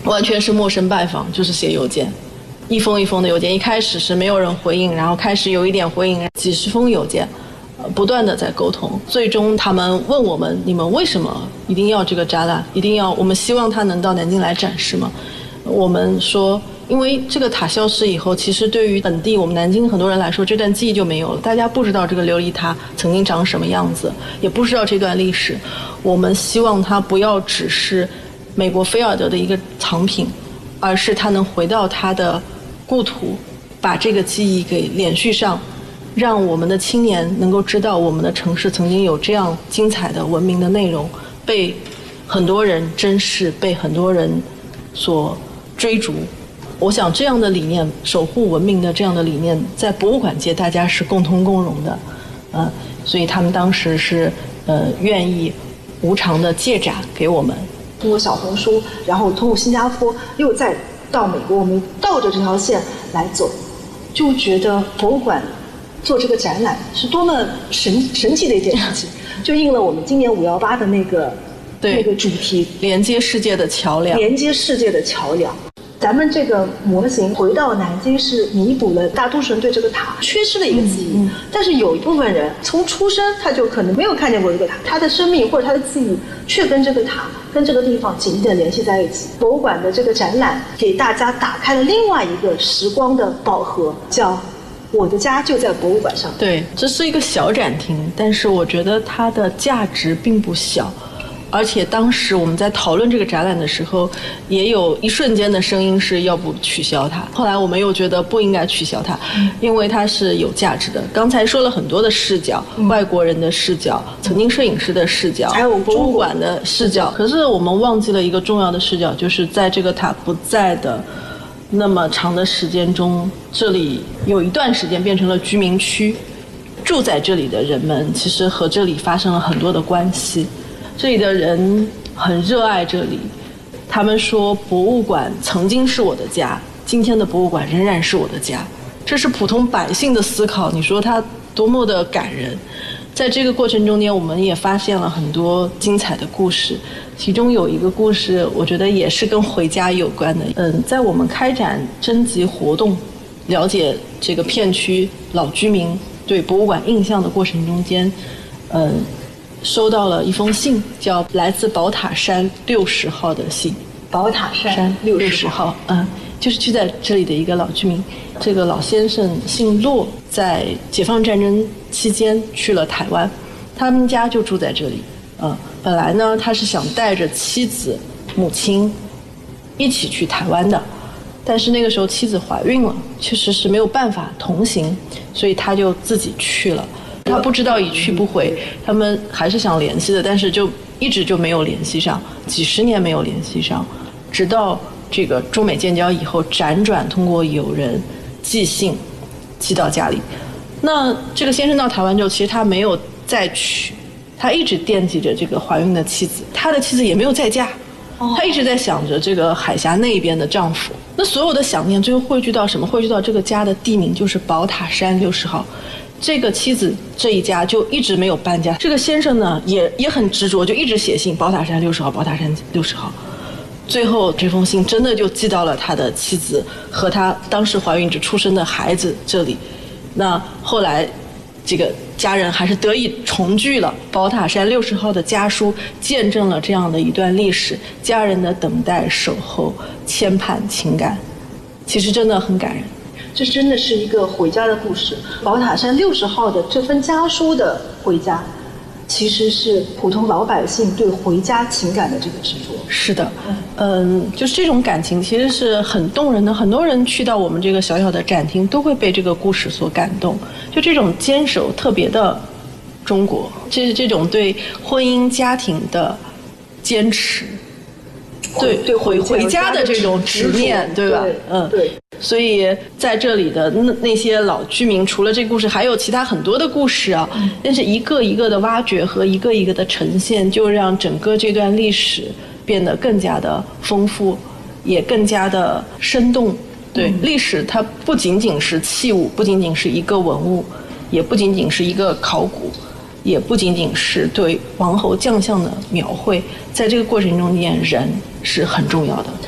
完全是陌生拜访，就是写邮件，一封一封的邮件，一开始是没有人回应，然后开始有一点回应，几十封邮件，不断的在沟通。最终他们问我们，你们为什么一定要这个展览，一定要我们希望它能到南京来展示吗？我们说因为这个塔消失以后，其实对于本地我们南京很多人来说，这段记忆就没有了，大家不知道这个琉璃塔曾经长什么样子，也不知道这段历史。我们希望它不要只是美国菲尔德的一个藏品，而是它能回到它的故土，把这个记忆给连续上，让我们的青年能够知道我们的城市曾经有这样精彩的文明的内容，被很多人珍视，被很多人所追逐。我想这样的理念，守护文明的这样的理念，在博物馆界大家是共通共荣的，所以他们当时是愿意无偿的借展给我们。 通过小红书，然后通过新加坡，又再到美国，我们倒着这条线来走，就觉得博物馆做这个展览是多么神奇的一件事情，就应了我们今年518的那个主题， 连接世界的桥梁。 连接世界的桥梁。咱们这个模型回到南京是弥补了大多数人对这个塔缺失的一个记忆，但是有一部分人从出生他就可能没有看见过这个塔，他的生命或者他的记忆却跟这个塔跟这个地方紧密的联系在一起。博物馆的这个展览给大家打开了另外一个时光的宝盒，叫我的家就在博物馆上。 对，这是一个小展厅，但是我觉得它的价值并不小。而且当时我们在讨论这个展览的时候，也有一瞬间的声音是要不取消它。后来我们又觉得不应该取消它，因为它是有价值的。刚才说了很多的视角，外国人的视角，曾经摄影师的视角， 还有博物馆的视角。可是我们忘记了一个重要的视角，就是在这个塔不在的那么长的时间中，这里有一段时间变成了居民区，住在这里的人们其实和这里发生了很多的关系。这里的人很热爱这里，他们说博物馆曾经是我的家，今天的博物馆仍然是我的家。这是普通百姓的思考，你说他多么的感人。在这个过程中间，我们也发现了很多精彩的故事，其中有一个故事我觉得也是跟回家有关的。在我们开展征集活动，了解这个片区老居民对博物馆印象的过程中间，收到了一封信，叫来自宝塔山60号的信。 宝塔山60号， 就是住在这里的一个老居民。这个老先生姓骆，在解放战争期间去了台湾，他们家就住在这里。本来呢，他是想带着妻子、母亲一起去台湾的，但是那个时候妻子怀孕了，确实是没有办法同行，所以他就自己去了。他不知道一去不回，他们还是想联系的，但是就一直就没有联系上，几十年没有联系上，直到这个中美建交以后，辗转通过友人寄信寄到家里。那这个先生到台湾之后，其实他没有再娶，他一直惦记着这个怀孕的妻子，他的妻子也没有再嫁，他一直在想着这个海峡那边的丈夫。那所有的想念最后汇聚到什么？汇聚到这个家的地名，就是宝塔山60号。这个妻子这一家就一直没有搬家，这个先生呢也很执着，就一直写信，宝塔山60号，宝塔山60号。最后这封信真的就寄到了他的妻子和他当时怀孕只出生的孩子这里。那后来这个家人还是得以重聚了，宝塔山60号的家书见证了这样的一段历史，家人的等待、守候、牵绊、情感，其实真的很感人。 这真的是一个回家的故事。宝塔山60号的这份家书的回家，其实是普通老百姓对回家情感的这个执着。 是的，就是这种感情其实是很动人的。很多人去到我们这个小小的展厅，都会被这个故事所感动。就这种坚守特别的中国，这种对婚姻家庭的坚持，对回家的这种执念，对吧？ 对。 所以在这里的那些老居民，除了这故事，还有其他很多的故事啊。但是一个一个的挖掘和一个一个的呈现，就让整个这段历史变得更加的丰富，也更加的生动。对，历史它不仅仅是器物，不仅仅是一个文物，也不仅仅是一个考古，也不仅仅是对王侯将相的描绘，在这个过程中间，人是很重要的。